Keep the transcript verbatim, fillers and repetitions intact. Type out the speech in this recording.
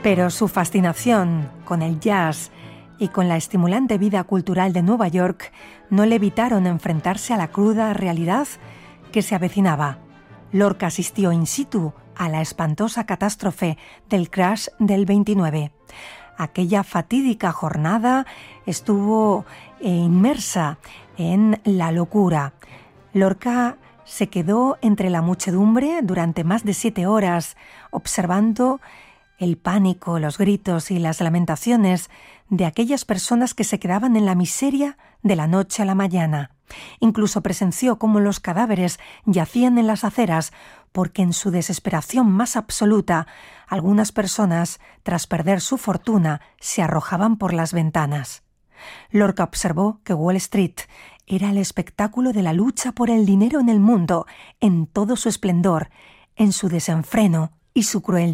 Pero su fascinación con el jazz y con la estimulante vida cultural de Nueva York no le evitaron enfrentarse a la cruda realidad que se avecinaba. Lorca asistió in situ a la espantosa catástrofe del crash del veintinueve. Aquella fatídica jornada estuvo inmersa en la locura. Lorca se quedó entre la muchedumbre durante más de siete horas, observando el pánico, los gritos y las lamentaciones de aquellas personas que se quedaban en la miseria de la noche a la mañana. Incluso presenció cómo los cadáveres yacían en las aceras, porque en su desesperación más absoluta, algunas personas, tras perder su fortuna, se arrojaban por las ventanas. Lorca observó que Wall Street era el espectáculo de la lucha por el dinero en el mundo, en todo su esplendor, en su desenfreno y su crueldad.